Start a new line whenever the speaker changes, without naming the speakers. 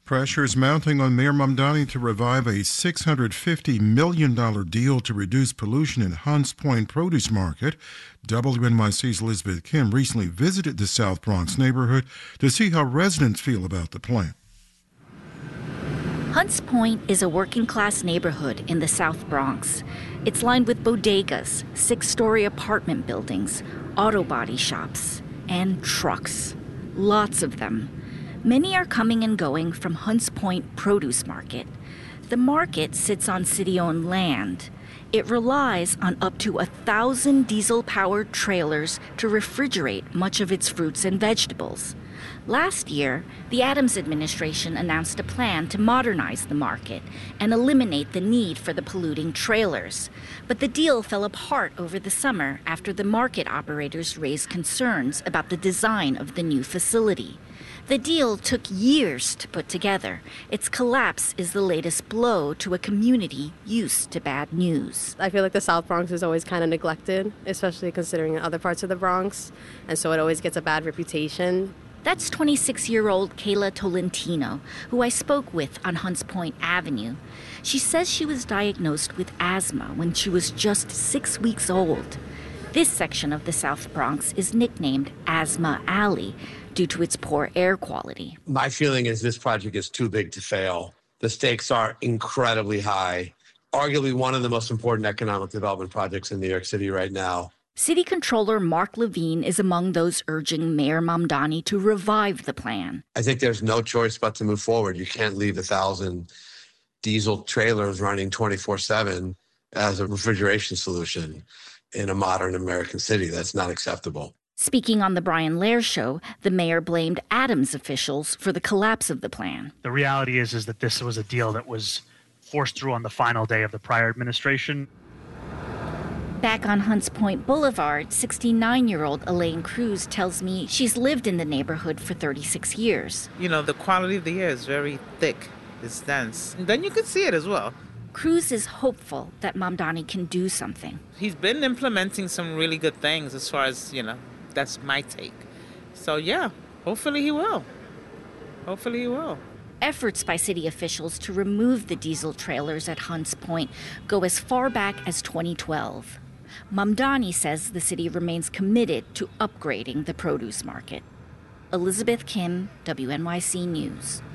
Pressure is mounting on Mayor Mamdani to revive a $650 million deal to reduce pollution in Hunts Point Produce Market. WNYC's Elizabeth Kim recently visited the South Bronx neighborhood to see how residents feel about the plan.
Hunts Point is a working-class neighborhood in the South Bronx. It's lined with bodegas, 6-story apartment buildings, auto body shops, and trucks. Lots of them. Many are coming and going from Hunts Point Produce Market. The market sits on city-owned land. It relies on up to 1,000 diesel-powered trailers to refrigerate much of its fruits and vegetables. Last year, the Adams administration announced a plan to modernize the market and eliminate the need for the polluting trailers. But the deal fell apart over the summer after the market operators raised concerns about the design of the new facility. The deal took years to put together. Its collapse is the latest blow to a community used to bad news.
I feel like the South Bronx is always kind of neglected, especially considering other parts of the Bronx, and so it always gets a bad reputation.
That's 26-year-old Kayla Tolentino, who I spoke with on Hunts Point Avenue. She says she was diagnosed with asthma when she was just 6 weeks old. This section of the South Bronx is nicknamed Asthma Alley due to its poor air quality.
My feeling is this project is too big to fail. The stakes are incredibly high. Arguably one of the most important economic development projects in New York City right now.
City Controller Mark Levine is among those urging Mayor Mamdani to revive the plan.
I think there's no choice but to move forward. You can't leave 1,000 diesel trailers running 24/7 as a refrigeration solution in a modern American city. That's not acceptable.
Speaking on the Brian Lehrer Show, the mayor blamed Adams officials for the collapse of the plan.
The reality is that this was a deal that was forced through on the final day of the prior administration.
Back on Hunts Point Boulevard, 69-year-old Elaine Cruz tells me she's lived in the neighborhood for 36 years.
You know, the quality of the air is very thick. It's dense. And then you can see it as well.
Cruz is hopeful that Mamdani can do something.
He's been implementing some really good things as far as, that's my take. So, yeah, hopefully he will. Hopefully he will.
Efforts by city officials to remove the diesel trailers at Hunts Point go as far back as 2012. Mamdani says the city remains committed to upgrading the produce market. Elizabeth Kim, WNYC News.